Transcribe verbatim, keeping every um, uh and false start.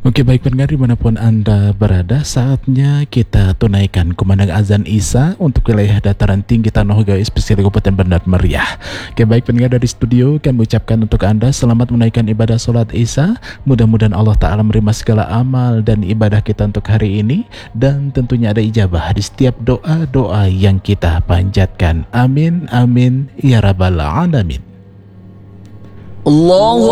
Oke, baik pendengar dimanapun Anda berada, saatnya kita tunaikan kumandang azan Isya untuk wilayah dataran tinggi Tanah Gayo spesial Kabupaten Bandar Meriah. Oke, baik pendengar dari studio, kami ucapkan untuk Anda selamat menunaikan ibadah sholat Isya. Mudah-mudahan Allah Ta'ala menerima segala amal dan ibadah kita untuk hari ini, dan tentunya ada ijabah di setiap doa-doa yang kita panjatkan. Amin, amin, ya rabbal alamin. Allah